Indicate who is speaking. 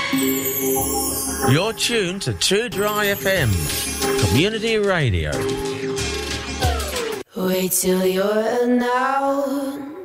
Speaker 1: You're tuned to Too Dry FM, community radio.
Speaker 2: Wait till you're announced.